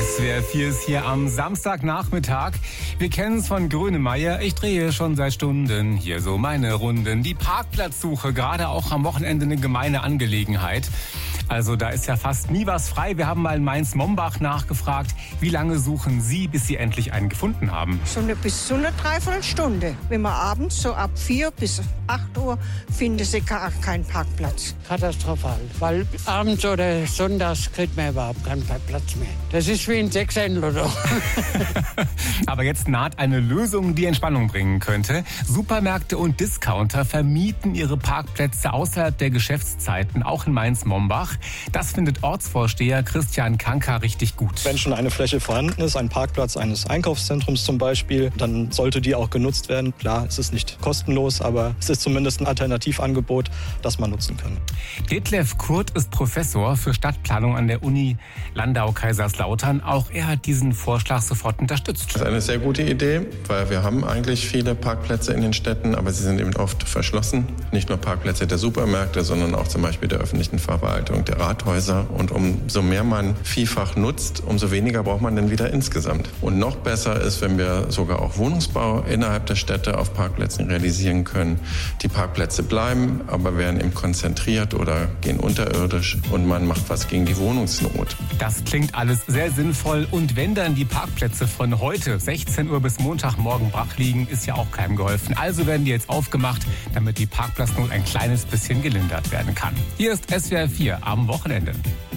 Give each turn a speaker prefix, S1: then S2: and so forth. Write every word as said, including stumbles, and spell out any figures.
S1: S W R vier ist hier am Samstagnachmittag. Wir kennen es von Grönemeyer. Ich drehe schon seit Stunden hier so meine Runden. Die Parkplatzsuche, gerade auch am Wochenende eine gemeine Angelegenheit. Also da ist ja fast nie was frei. Wir haben mal in Mainz-Mombach nachgefragt, wie lange suchen Sie, bis Sie endlich einen gefunden haben?
S2: So eine bis zu eine Dreiviertelstunde. Wenn man abends so ab vier bis acht Uhr finden Sie gar keinen Parkplatz.
S3: Katastrophal, weil abends oder sonntags kriegt man überhaupt keinen Parkplatz mehr. Das ist wie ein Sechshändler.
S1: Aber jetzt naht eine Lösung, die Entspannung bringen könnte. Supermärkte und Discounter vermieten ihre Parkplätze außerhalb der Geschäftszeiten, auch in Mainz-Mombach. Das findet Ortsvorsteher Christian Kanka richtig gut.
S4: Wenn schon eine Fläche vorhanden ist, ein Parkplatz eines Einkaufszentrums zum Beispiel, dann sollte die auch genutzt werden. Klar, es ist nicht kostenlos, aber es ist zumindest ein Alternativangebot, das man nutzen kann.
S1: Detlef Kurt ist Professor für Stadtplanung an der Uni Landau-Kaiserslautern. Auch er hat diesen Vorschlag sofort unterstützt.
S5: Das ist eine sehr gute Idee, weil wir haben eigentlich viele Parkplätze in den Städten, aber sie sind eben oft verschlossen. Nicht nur Parkplätze der Supermärkte, sondern auch zum Beispiel der öffentlichen Verwaltung, der Rathäuser. Und umso mehr man vielfach nutzt, umso weniger braucht man dann wieder insgesamt. Und noch besser ist, wenn wir sogar auch Wohnungsbau innerhalb der Städte auf Parkplätzen realisieren können. Die Parkplätze bleiben, aber werden eben konzentriert oder gehen unterirdisch und man macht was gegen die Wohnungsnot.
S1: Das klingt alles sehr sinnvoll. Und wenn dann die Parkplätze von heute sechzehn Uhr bis Montagmorgen brach liegen, ist ja auch keinem geholfen. Also werden die jetzt aufgemacht, damit die Parkplatznot ein kleines bisschen gelindert werden kann. Hier ist S W R vier am Wochenende.